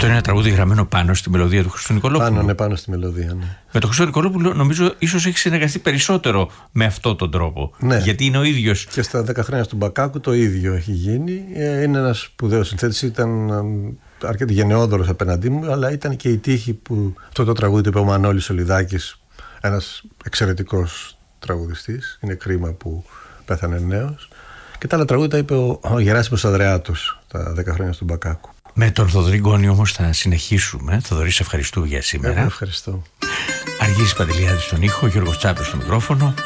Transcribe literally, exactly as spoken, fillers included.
Αυτό είναι ένα τραγούδι γραμμένο πάνω στη μελωδία του Χριστού Νικολόπουλου. Πάνω, ναι, πάνω στη μελωδία, ναι. Με τον Χριστό Νικολόπουλο νομίζω ίσως έχει συνεργαστεί περισσότερο με αυτόν τον τρόπο. Ναι. Γιατί είναι ο ίδιος. Και στα δέκα χρόνια του Μπακάκου το ίδιο έχει γίνει. Είναι ένας σπουδαίος συνθέτης, ήταν αρκετά γενναιόδωρος απέναντί μου, αλλά ήταν και η τύχη που αυτό το τραγούδι το είπε ο Μανώλης Σολιδάκης, ένας εξαιρετικός τραγουδιστής. Είναι κρίμα που πέθανε νέος. Και τα άλλα τραγούδια τα είπε ο, ο Γεράσιμος Ανδρεάτος τα δέκα χρόνια του Μπακάκου. Με τον Θοδωρή Γκόνη όμως θα συνεχίσουμε. Θοδωρή, σε ευχαριστώ για σήμερα. Εγώ ευχαριστώ. Αργύρης Παντελιάδης στον ήχο, Γιώργος Τσάπης στο μικρόφωνο.